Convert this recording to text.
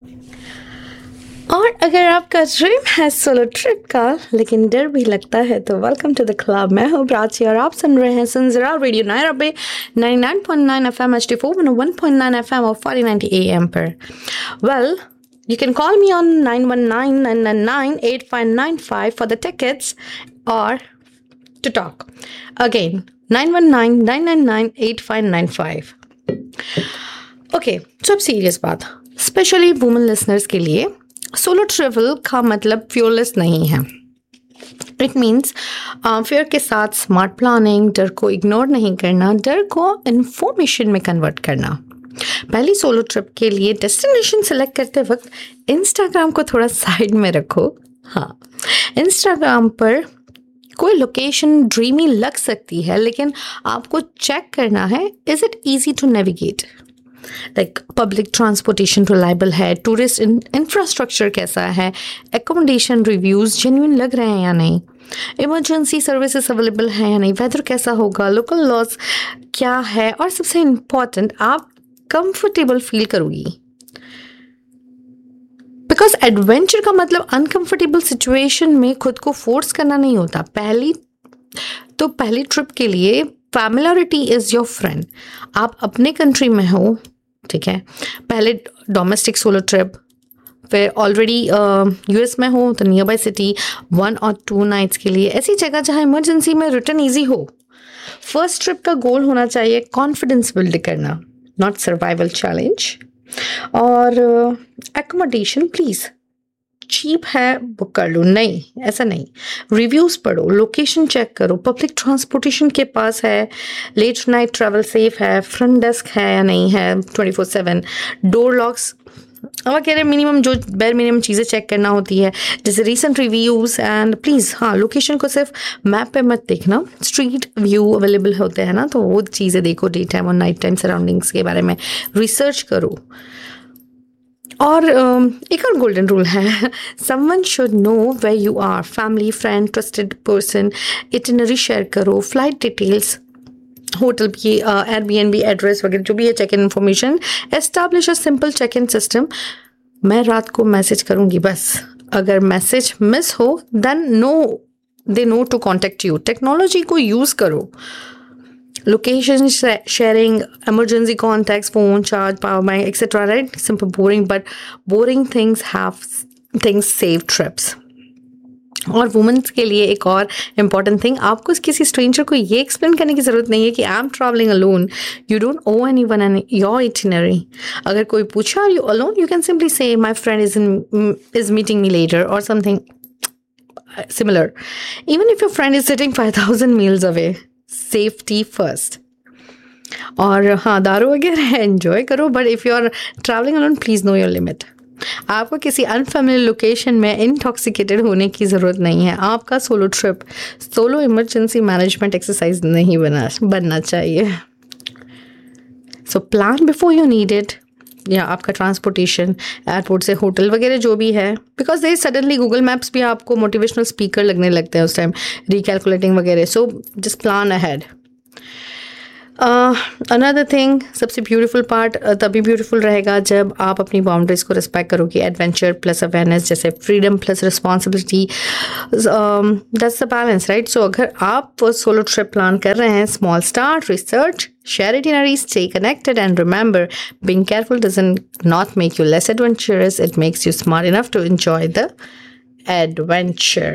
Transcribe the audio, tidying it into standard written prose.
और अगर आपका ड्रीम है सोलो ट्रिप का लेकिन डर भी लगता है तो वेलकम टू द क्लब। मैं हूँ प्राची और आप सुन रहे हैं सुनजरा रेडियो नायरबे 99.9 FM HD4 101.9 FM और 4090 AM पर। Well, you can call me on 919-999-8595 for the tickets or to talk. Again, 919-999-8595. Okay, so अब सीरियस बात, स्पेशली वुमेन लिसनर्स के लिए सोलो ट्रेवल का मतलब फ्यूरलेस नहीं है। इट मीन्स फेयर के साथ स्मार्ट प्लानिंग, डर को इग्नोर नहीं करना, डर को इंफॉर्मेशन में कन्वर्ट करना। पहली सोलो ट्रिप के लिए डेस्टिनेशन सेलेक्ट करते वक्त इंस्टाग्राम को थोड़ा साइड में रखो। हाँ, इंस्टाग्राम पर कोई लोकेशन ड्रीमी लग सकती है लेकिन आपको चेक करना है, is it easy to navigate, like public transportation reliable है, टूरिस्ट इंफ्रास्ट्रक्चर कैसा है, एकोमोडेशन रिव्यूज़ जेन्युइन लग रहे हैं या नहीं, इमरजेंसी सर्विसेज अवेलेबल है या नहीं, वेदर कैसा होगा, लोकल लॉज क्या है, और सबसे इम्पॉर्टेंट आप कंफर्टेबल फील करोगी। बिकॉज एडवेंचर का मतलब अनकंफर्टेबल सिचुएशन में खुद को फोर्स करना नहीं होता। पहली ट्रिप के लिए फैमिलियरिटी इज़ योर फ्रेंड। आप अपने कंट्री में हो, ठीक है, पहले डोमेस्टिक सोलो ट्रिप, फिर ऑलरेडी यूएस में हो तो नियर बाय सिटी 1 और 2 नाइट्स के लिए, ऐसी जगह जहाँ इमरजेंसी में रिटर्न ईजी हो। फर्स्ट ट्रिप का गोल होना चाहिए कॉन्फिडेंस बिल्ड करना, नॉट सर्वाइवल चैलेंज। और एकोमोडेशन प्लीज़ चीप है बुक कर लो, नहीं ऐसा नहीं, रिव्यूज़ पढ़ो, लोकेशन चेक करो, पब्लिक ट्रांसपोर्टेशन के पास है, लेट नाइट ट्रैवल सेफ है, फ्रंट डेस्क है या नहीं है 24/7, डोर लॉक्स वगैरह, मिनिमम जो बेर मिनिमम चीज़ें चेक करना होती है, जैसे रीसेंट रिव्यूज़। एंड प्लीज़ हाँ, लोकेशन को सिर्फ मैप पे मत देखना, स्ट्रीट व्यू अवेलेबल होते हैं ना, तो वो चीज़ें देखो, डे टाइम और नाइट टाइम सराउंडिंग्स के बारे में रिसर्च करो। और एक और गोल्डन रूल है, someone should know where you are, family, friend, trusted person, itinerary share करो, फ्लाइट डिटेल्स, होटल की एयरबीएनबी एड्रेस वगैरह जो भी है, check in information, establish a simple check in system. मैं रात को मैसेज करूँगी बस, अगर मैसेज मिस हो then they know to contact you. Technology को यूज़ करो, location sharing, emergency contacts, phone charge, power bank, etc. Right? Simple boring, but boring things save trips. और वुमेन्स के लिए एक और इम्पॉर्टेंट थिंग, आपको किसी स्ट्रेंजर को ये एक्सप्लेन करने की ज़रूरत नहीं है कि I am travelling alone, you don't O anyone N your itinerary. अगर कोई पूछा are you alone, you can simply से my friend is meeting me later और something similar, even if your friend is sitting 5000 meals away. Safety first. और हाँ, दारू वगैरह enjoy करो, but if you are travelling alone please know your limit. आपको किसी unfamiliar location में intoxicated होने की ज़रूरत नहीं है। आपका solo trip solo emergency management exercise नहीं बनना चाहिए। So plan before you need it, या आपका ट्रांसपोर्टेशन एयरपोर्ट से होटल वगैरह जो भी है, because they suddenly Google maps भी आपको मोटिवेशनल स्पीकर लगने लगते हैं उस टाइम, रिकैलकुलेटिंग वगैरह। So just plan ahead. Another thing, सबसे ब्यूटीफुल पार्ट तभी ब्यूटीफुल रहेगा जब आप अपनी बाउंड्रीज को रिस्पेक्ट करोगे। एडवेंचर प्लस अवेयरनेस, जैसे freedom plus responsibility, that's the balance, right? सो अगर आप सोलो ट्रिप प्लान कर रहे हैं, small start, research, share itineraries, stay connected, and remember, being careful doesn't not make you less adventurous. It makes you smart enough to enjoy the adventure.